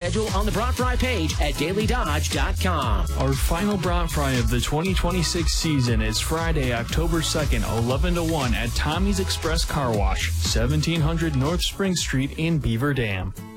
schedule on the Brought Fry page at dailydodge.com. Our final Brought Fry of the 2026 season is Friday, October 2nd, 11 to 1 at Tommy's Express Car Wash, 1700 North Spring Street in Beaver Dam.